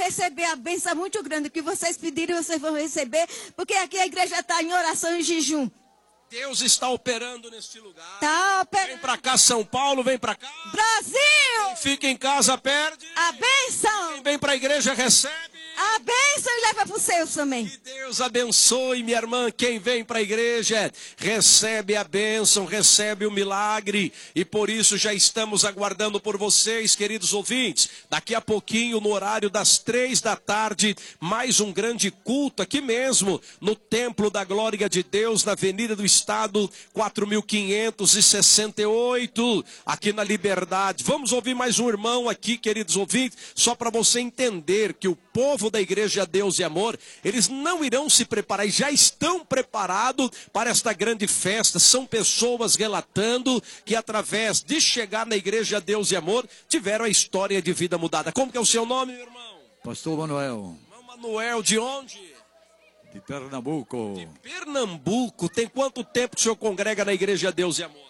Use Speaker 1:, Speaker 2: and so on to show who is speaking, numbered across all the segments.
Speaker 1: receber a bênção muito grande. O que vocês pedirem, vocês vão receber. Porque aqui a igreja está em oração e jejum.
Speaker 2: Deus está operando neste lugar.
Speaker 1: Tá operando.
Speaker 2: Vem para cá, São Paulo, vem para cá.
Speaker 1: Brasil!
Speaker 2: Quem fica em casa perde.
Speaker 1: A bênção!
Speaker 2: Quem vem para a igreja recebe.
Speaker 1: A bênção e leva para os seus também.
Speaker 2: Que Deus abençoe, minha irmã. Quem vem para a igreja recebe a bênção, recebe o milagre. E por isso já estamos aguardando por vocês, queridos ouvintes. Daqui a pouquinho, no horário das 3 da tarde, mais um grande culto aqui mesmo, no Templo da Glória de Deus, na Avenida do Estado, 4568, aqui na Liberdade. Vamos ouvir mais um irmão aqui, queridos ouvintes, só para você entender que o povo da Igreja Deus e Amor, eles não irão se preparar, e já estão preparados para esta grande festa. São pessoas relatando que através de chegar na Igreja Deus e Amor, tiveram a história de vida mudada. Como que é o seu nome, meu irmão?
Speaker 3: Pastor Manuel.
Speaker 2: Irmão Manuel, de onde?
Speaker 3: De Pernambuco.
Speaker 2: De Pernambuco. Tem quanto tempo que o senhor congrega na Igreja Deus e Amor?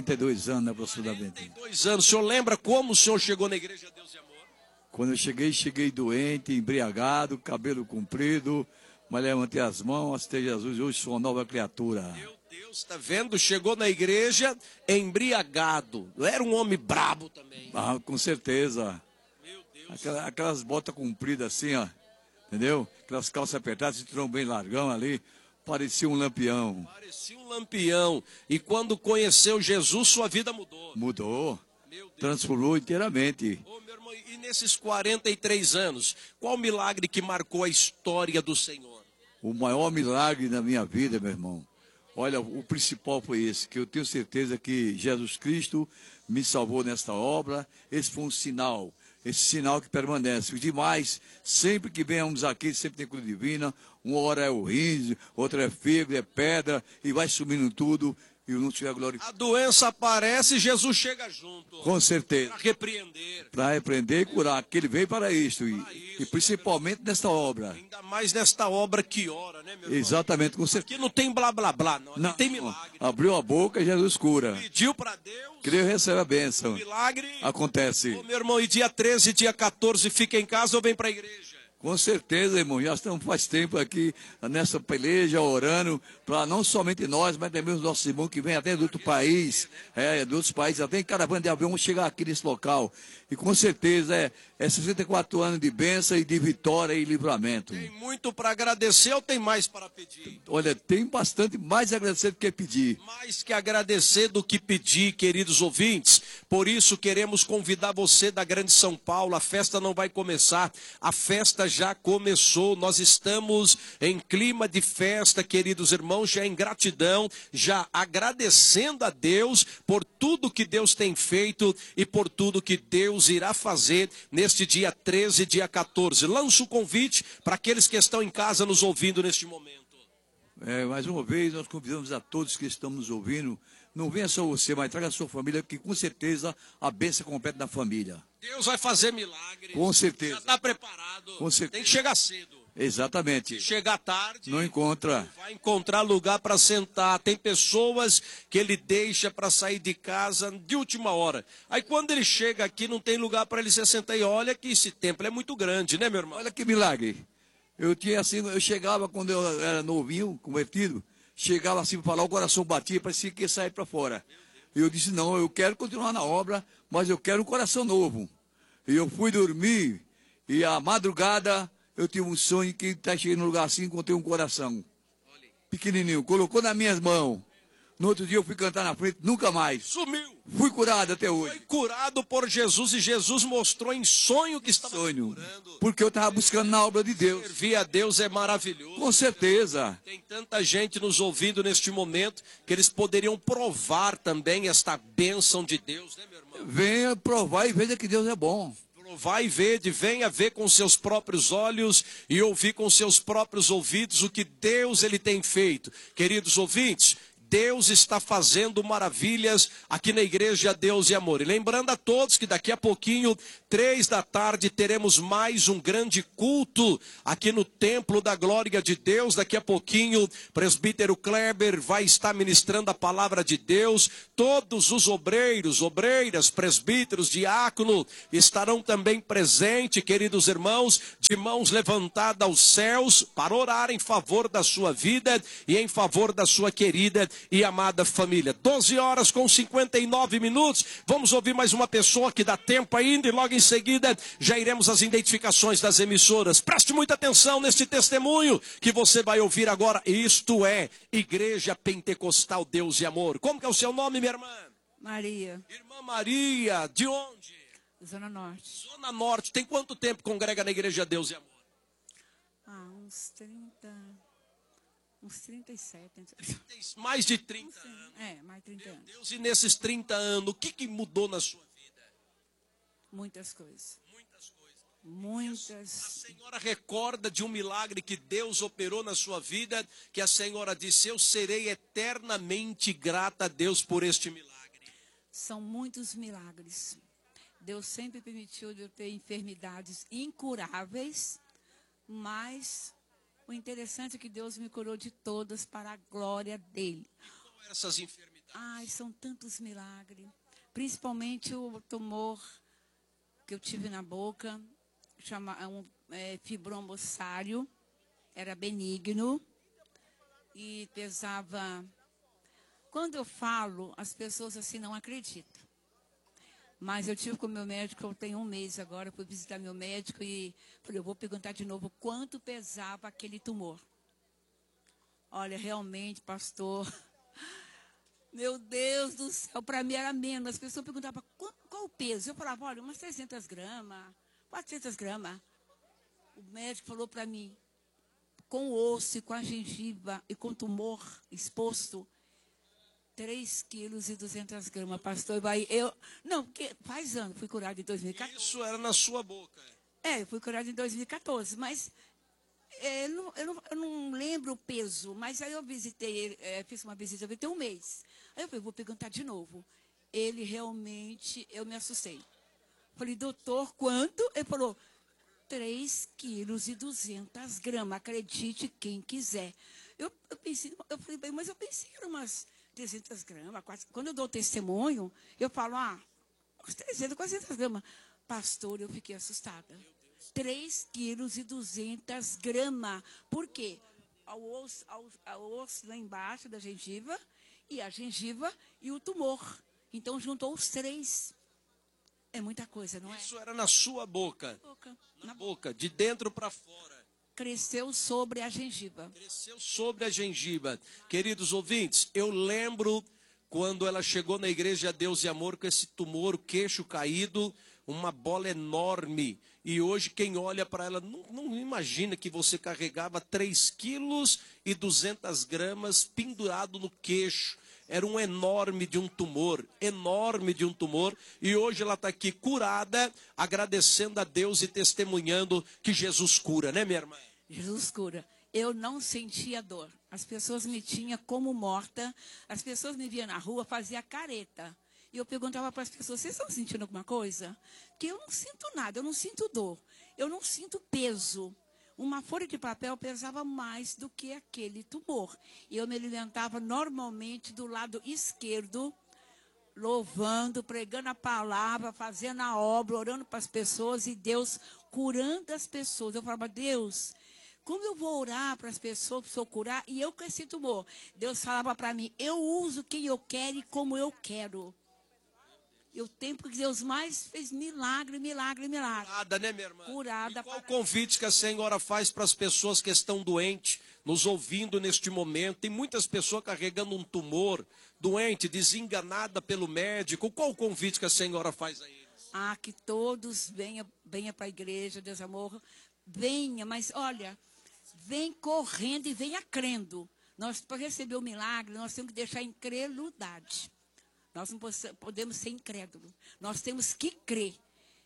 Speaker 3: 42 anos aproximadamente.
Speaker 2: 42 anos. O senhor lembra como o senhor chegou na Igreja Deus e Amor?
Speaker 3: Quando eu cheguei doente, embriagado, cabelo comprido, mas levantei as mãos, aceitei Jesus, hoje sou uma nova criatura.
Speaker 2: Meu Deus, está vendo? Chegou na igreja embriagado. Era um homem brabo também.
Speaker 3: Ah, com certeza.
Speaker 2: Meu Deus.
Speaker 3: Aquelas botas compridas assim, ó, entendeu? Aquelas calças apertadas, cinturão bem largão ali, parecia um lampião.
Speaker 2: Parecia um lampião. E quando conheceu Jesus, sua vida mudou.
Speaker 3: Mudou,
Speaker 2: Meu Deus.
Speaker 3: transformou inteiramente.
Speaker 2: Ô, meu irmão, e nesses 43 anos, qual o milagre que marcou a história do Senhor?
Speaker 3: O maior milagre da minha vida, meu irmão. Olha, o principal foi esse, que eu tenho certeza que Jesus Cristo me salvou nesta obra. Esse foi um sinal, esse sinal que permanece. O demais, sempre que venhamos aqui, sempre tem cura divina. Uma hora é o rins, outra é fígado, é pedra, e vai sumindo tudo. E não tiver glória.
Speaker 2: A doença aparece e Jesus chega junto.
Speaker 3: Com certeza.
Speaker 2: Para repreender.
Speaker 3: Para repreender e curar, que ele veio para isto. E principalmente nesta obra.
Speaker 2: Ainda mais nesta obra que ora, né, meu irmão?
Speaker 3: Exatamente, com certeza.
Speaker 2: Aqui não tem blá blá blá, não. Aqui tem milagre.
Speaker 3: Abriu a boca e Jesus cura.
Speaker 2: Pediu para Deus.
Speaker 3: Creu e recebe a bênção.
Speaker 2: Milagre.
Speaker 3: Acontece.
Speaker 2: Ô, meu irmão, e dia 13, dia 14, fica em casa ou vem para a igreja?
Speaker 3: Com certeza, irmão. Já estamos faz tempo aqui nessa peleja, orando, para não somente nós, mas também os nossos irmãos que vêm até de outro país, de outros países, até em caravana de avião, chegar aqui nesse local. E com certeza é 64 anos de bênção e de vitória e livramento.
Speaker 2: Tem muito para agradecer ou tem mais para pedir?
Speaker 3: Olha, tem bastante mais a agradecer do que pedir.
Speaker 2: Mais que agradecer do que pedir, queridos ouvintes. Por isso queremos convidar você da Grande São Paulo. A festa não vai começar, a festa já começou. Nós estamos em clima de festa, queridos irmãos, já em gratidão, já agradecendo a Deus por tudo que Deus tem feito e por tudo que Deus irá fazer neste dia 13 e dia 14. Lanço o convite para aqueles que estão em casa nos ouvindo neste momento.
Speaker 3: Mais uma vez, nós convidamos a todos que estão nos ouvindo. Não venha só você, mas traga a sua família, que com certeza a bênção compete na família.
Speaker 2: Deus vai fazer milagres.
Speaker 3: Com certeza.
Speaker 2: Já está preparado.
Speaker 3: Com certeza.
Speaker 2: Tem que chegar cedo.
Speaker 3: Exatamente.
Speaker 2: Se chegar tarde,
Speaker 3: não encontra.
Speaker 2: Vai encontrar lugar para sentar. Tem pessoas que ele deixa para sair de casa de última hora. Aí quando ele chega aqui, não tem lugar para ele se sentar. E olha que esse templo é muito grande, né, meu irmão?
Speaker 3: Olha que milagre. Eu chegava quando eu era novinho, convertido, chegava assim para falar, o coração batia, parecia que ia sair para fora. E eu disse, não, eu quero continuar na obra, mas eu quero um coração novo. E eu fui dormir, e à madrugada eu tive um sonho que cheguei num lugar assim, encontrei um coração pequenininho, colocou nas minhas mãos. No outro dia eu fui cantar na frente, nunca mais.
Speaker 2: Sumiu.
Speaker 3: Fui curado até hoje.
Speaker 2: Foi curado por Jesus e Jesus mostrou em sonho que estava
Speaker 3: curando.
Speaker 2: Porque
Speaker 3: eu estava buscando na obra de Deus.
Speaker 2: Servir a Deus é maravilhoso.
Speaker 3: Com certeza.
Speaker 2: Tem tanta gente nos ouvindo neste momento que eles poderiam provar também esta bênção de Deus, né, meu irmão?
Speaker 3: Venha provar e veja que Deus é bom.
Speaker 2: Provar e vede, venha ver com seus próprios olhos e ouvir com seus próprios ouvidos o que Deus ele tem feito. Queridos ouvintes, Deus está fazendo maravilhas aqui na Igreja Deus e Amor. E lembrando a todos que daqui a pouquinho, 3 da tarde, teremos mais um grande culto aqui no Templo da Glória de Deus. Daqui a pouquinho, o presbítero Kleber vai estar ministrando a palavra de Deus. Todos os obreiros, obreiras, presbíteros, diácono estarão também presentes, queridos irmãos, de mãos levantadas aos céus para orar em favor da sua vida e em favor da sua querida e amada família. 12h59. Vamos ouvir mais uma pessoa que dá tempo ainda e logo em seguida já iremos às identificações das emissoras. Preste muita atenção neste testemunho que você vai ouvir agora. Isto é Igreja Pentecostal Deus e Amor. Como que é o seu nome, minha irmã?
Speaker 1: Maria,
Speaker 2: Irmã Maria, de onde?
Speaker 1: Zona Norte.
Speaker 2: Zona Norte. Tem quanto tempo congrega na Igreja Deus e Amor?
Speaker 1: Uns 37.
Speaker 2: Tem mais de 30 anos.
Speaker 1: Mais de 30 anos.
Speaker 2: Deus, e nesses 30 anos, o que mudou na sua vida?
Speaker 1: Muitas coisas.
Speaker 2: Muitas coisas.
Speaker 1: Muitas.
Speaker 2: A senhora recorda de um milagre que Deus operou na sua vida, que a senhora disse: eu serei eternamente grata a Deus por este milagre.
Speaker 1: São muitos milagres. Deus sempre permitiu eu ter enfermidades incuráveis, mas o interessante é que Deus me curou de todas para a glória dele.
Speaker 2: E qual eram essas enfermidades?
Speaker 1: São tantos milagres. Principalmente o tumor que eu tive na boca, fibromossário, era benigno e pesava. Quando eu falo, as pessoas assim não acreditam. Mas eu tive com o meu médico, eu tenho um mês agora, fui visitar meu médico e falei, eu vou perguntar de novo quanto pesava aquele tumor. Olha, realmente, pastor, meu Deus do céu, para mim era menos. As pessoas perguntavam, qual o peso? Eu falava, olha, umas 300 gramas, 400 gramas. O médico falou para mim, com o osso, com a gengiva e com o tumor exposto, 3,2 kg, pastor. Porque faz ano, fui curada em 2014.
Speaker 2: Isso era na sua boca.
Speaker 1: Eu fui curada em 2014, mas eu não lembro o peso. Mas aí eu visitei, fiz uma visita, eu visitei um mês. Aí eu falei, vou perguntar de novo. Ele realmente, eu me assustei. Falei, doutor, quanto? Ele falou, 3,2 kg, acredite quem quiser. Eu falei, mas eu pensei que eram umas 300 gramas, quando eu dou testemunho, eu falo, uns 300, 400 gramas. Pastor, eu fiquei assustada. 3,2 kg. Por quê? O osso lá embaixo da gengiva, e a gengiva e o tumor. Então, juntou os três. É muita coisa, não é?
Speaker 2: Isso era na sua boca.
Speaker 1: Na
Speaker 2: boca, de dentro para fora.
Speaker 1: Cresceu sobre a gengiva.
Speaker 2: Cresceu sobre a gengiva. Queridos ouvintes, eu lembro quando ela chegou na Igreja Deus e Amor com esse tumor, o queixo caído, uma bola enorme. E hoje quem olha para ela não imagina que você carregava 3,2 kg pendurado no queixo. Era um enorme de um tumor. E hoje ela está aqui curada, agradecendo a Deus e testemunhando que Jesus cura, né, minha irmã?
Speaker 1: Jesus cura. Eu não sentia dor. As pessoas me tinham como morta. As pessoas me viam na rua, fazia careta. E eu perguntava para as pessoas, vocês estão sentindo alguma coisa? Porque eu não sinto nada, eu não sinto dor. Eu não sinto peso. Uma folha de papel pesava mais do que aquele tumor. E eu me alimentava normalmente do lado esquerdo, louvando, pregando a palavra, fazendo a obra, orando para as pessoas e Deus curando as pessoas. Eu falava, Deus, como eu vou orar para as pessoas, para eu curar, e eu com esse tumor? Deus falava para mim, eu uso quem eu quero e como eu quero. E o tempo que Deus mais fez milagre.
Speaker 2: Curada, né, minha irmã?
Speaker 1: Curada.
Speaker 2: E qual o convite que a senhora faz para as pessoas que estão doentes, nos ouvindo neste momento? Tem muitas pessoas carregando um tumor, doente, desenganada pelo médico. Qual o convite que a senhora faz a eles?
Speaker 1: Que todos venham para a igreja, Deus amor. Venha, mas olha, vem correndo e venha crendo. Nós, para receber o milagre, nós temos que deixar a incredulidade. Nós não podemos ser incrédulos. Nós temos que crer.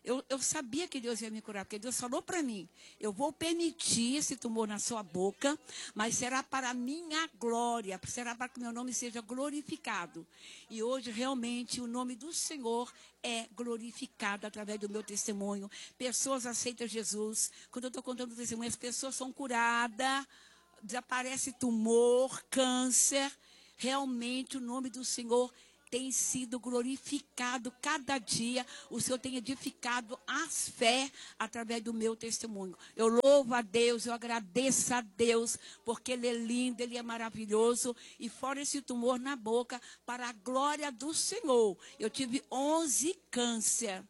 Speaker 1: Eu sabia que Deus ia me curar, porque Deus falou para mim, eu vou permitir esse tumor na sua boca, mas será para a minha glória, será para que o meu nome seja glorificado. E hoje, realmente, o nome do Senhor é glorificado através do meu testemunho. Pessoas aceitam Jesus. Quando eu estou contando o testemunho, as pessoas são curadas, desaparece tumor, câncer. Realmente, o nome do Senhor tem sido glorificado cada dia. O Senhor tem edificado a fé através do meu testemunho. Eu louvo a Deus, eu agradeço a Deus, porque Ele é lindo, Ele é maravilhoso. E fora esse tumor na boca, para a glória do Senhor, eu tive 11 câncer,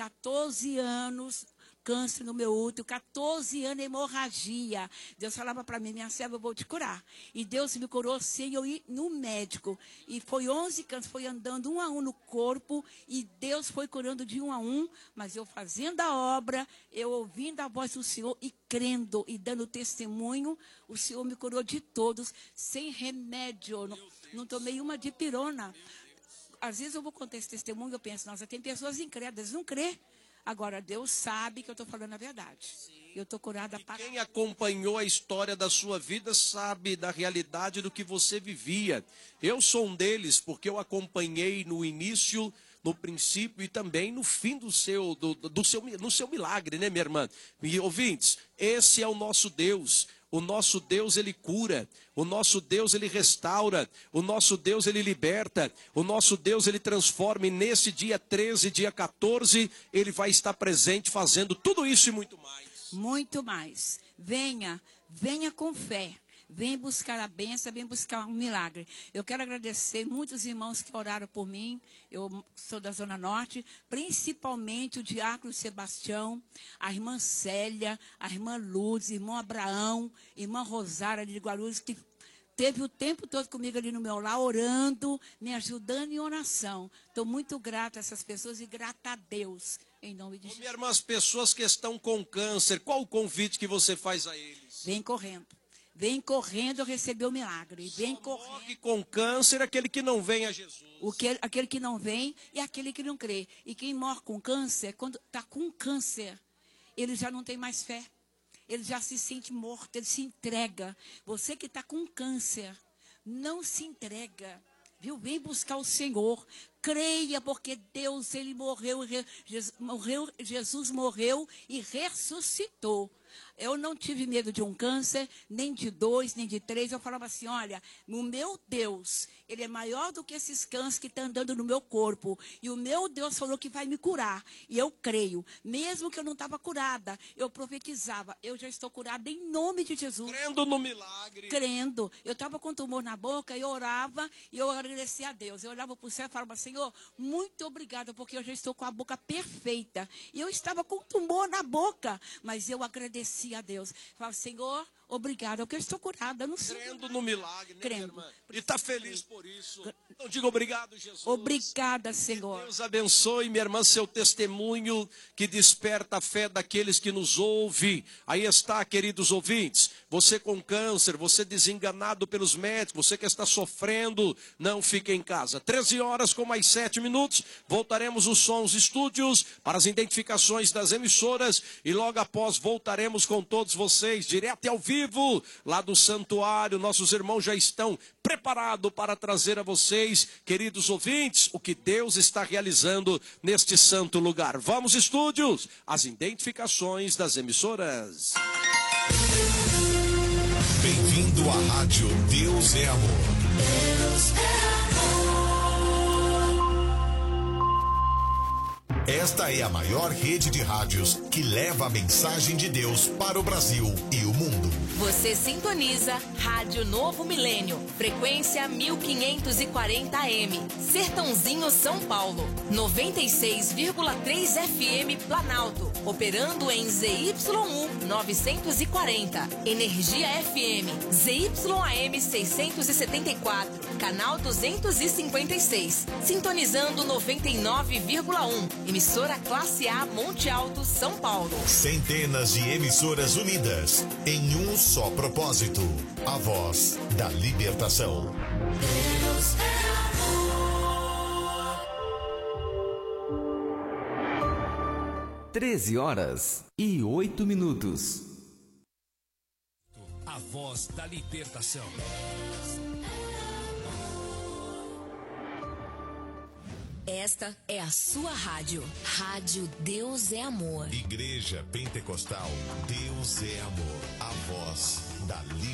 Speaker 1: 14 anos câncer no meu útero, 14 anos hemorragia. Deus falava para mim, minha serva, eu vou te curar. E Deus me curou sem eu ir no médico. E foi 11 câncer, foi andando um a um no corpo, e Deus foi curando de um a um, mas eu fazendo a obra, eu ouvindo a voz do Senhor e crendo e dando testemunho, o Senhor me curou de todos, sem remédio. Não tomei uma dipirona. Às vezes eu vou contar esse testemunho e eu penso, nossa, tem pessoas incrédulas, não crê. Agora, Deus sabe que eu estou falando a verdade. Eu estou curada para...
Speaker 2: Quem acompanhou a história da sua vida sabe da realidade do que você vivia. Eu sou um deles, porque eu acompanhei no início, no princípio e também no fim no seu milagre, né, minha irmã? E ouvintes, esse é o nosso Deus. O nosso Deus, Ele cura. O nosso Deus, Ele restaura. O nosso Deus, Ele liberta. O nosso Deus, Ele transforma. E nesse dia 13, dia 14, Ele vai estar presente fazendo tudo isso e muito mais.
Speaker 1: Muito mais. Venha com fé. Vem buscar a bênção, vem buscar um milagre. Eu quero agradecer muitos irmãos que oraram por mim. Eu sou da Zona Norte, principalmente o diácono Sebastião, a irmã Célia, a irmã Luz, irmão Abraão, irmã Rosária de Guarulhos, que teve o tempo todo comigo ali no meu lar, orando, me ajudando em oração. Estou muito grata a essas pessoas e grata a Deus, em nome de Jesus.
Speaker 2: Minha irmã, as pessoas que estão com câncer, qual o convite que você faz a eles?
Speaker 1: Vem correndo. Vem correndo receber o milagre. Vem correndo.
Speaker 2: Morre com câncer aquele que não vem a Jesus.
Speaker 1: Aquele que não vem e aquele que não crê. E quem morre com câncer, quando está com câncer, ele já não tem mais fé. Ele já se sente morto, ele se entrega. Você que está com câncer, não se entrega. Viu? Vem buscar o Senhor. Creia, porque Deus, Ele morreu, Jesus morreu e ressuscitou. Eu não tive medo de um câncer, nem de 2, nem de 3. Eu falava assim, olha, o meu Deus, Ele é maior do que esses cânceres que estão andando no meu corpo. E o meu Deus falou que vai me curar. E eu creio. Mesmo que eu não estava curada, eu profetizava. Eu já estou curada em nome de Jesus.
Speaker 2: Crendo no milagre.
Speaker 1: Crendo. Eu estava com tumor na boca, eu orava e eu agradecia a Deus. Eu olhava para o céu e falava, Senhor, muito obrigada, porque eu já estou com a boca perfeita. E eu estava com tumor na boca, mas eu agradeci a Deus. Falava, Senhor, obrigada, porque eu estou curada. Não sei.
Speaker 2: Crendo no milagre, né,
Speaker 1: crendo.
Speaker 2: Minha irmã? E está feliz por isso. Então diga obrigado, Jesus.
Speaker 1: Obrigada, Senhor.
Speaker 2: Que Deus abençoe, minha irmã, seu testemunho que desperta a fé daqueles que nos ouvem. Aí está, queridos ouvintes. Você com câncer, você desenganado pelos médicos, você que está sofrendo, não fique em casa. 13 horas com mais 7 minutos, voltaremos os sons estúdios para as identificações das emissoras e logo após voltaremos com todos vocês, direto e ao vivo, lá do santuário. Nossos irmãos já estão preparados para trazer a vocês, queridos ouvintes, o que Deus está realizando neste santo lugar. Vamos, estúdios, as identificações das emissoras.
Speaker 4: Bem-vindo à rádio Deus é Amor. Deus é amor. Esta é a maior rede de rádios que leva a mensagem de Deus para o Brasil e o mundo.
Speaker 5: Você sintoniza Rádio Novo Milênio, frequência 1540 AM, Sertãozinho, São Paulo, 96,3 FM Planalto, operando em ZYU 940, Energia FM, ZYAM 674, canal 256, sintonizando 99,1, emissora Classe A Monte Alto, São Paulo.
Speaker 4: Centenas de emissoras unidas em um só propósito, a voz da libertação. Deus é amor.
Speaker 6: 13h08.
Speaker 7: A voz da libertação.
Speaker 5: Esta é a sua rádio. Rádio Deus é Amor.
Speaker 4: Igreja Pentecostal, Deus é Amor. A voz da libertação.